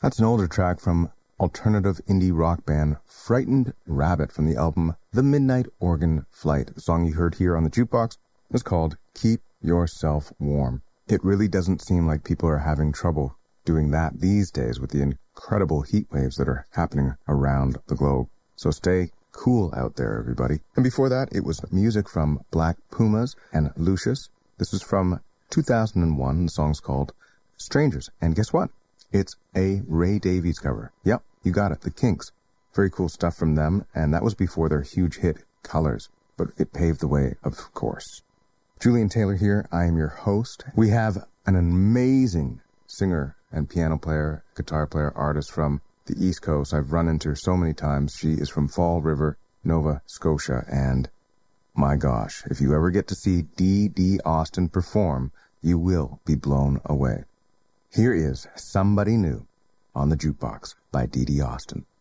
That's an older track from alternative indie rock band Frightened Rabbit from the album The Midnight Organ Flight. The song you heard here on the jukebox was called Keep Yourself Warm. It really doesn't seem like people are having trouble doing that these days with the incredible heat waves that are happening around the globe. So stay cool out there, everybody. And before that, it was music from Black Pumas and Lucius. This was from 2001. The song's called Strangers. And guess what? It's a Ray Davies cover. Yep, you got it. The Kinks. Very cool stuff from them. And that was before their huge hit, Colors. But it paved the way, of course. Julian Taylor here. I am your host. We have an amazing singer and piano player, guitar player, artist from the East Coast. I've run into her so many times. She is from Fall River, Nova Scotia. And my gosh, if you ever get to see Dee Austin perform, you will be blown away. Here is Somebody New on the Jukebox by Dee Austin.